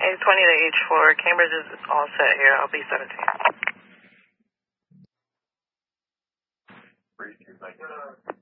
820 to H4. Cambridge is all set here. I'll be 17.